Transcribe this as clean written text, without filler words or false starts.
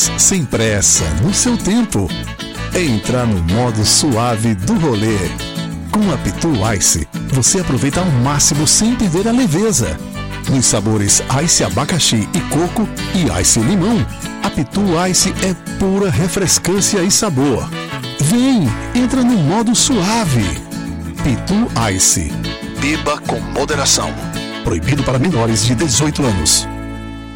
minutos, sem pressa, no seu tempo. Entra no modo suave do rolê. Com a Pitu Ice, você aproveita ao máximo sem perder a leveza. Nos sabores Ice abacaxi e coco e Ice limão, a Pitu Ice é pura refrescância e sabor. Vem, entra no modo suave. Pitu Ice. Beba com moderação. Proibido para menores de 18 anos.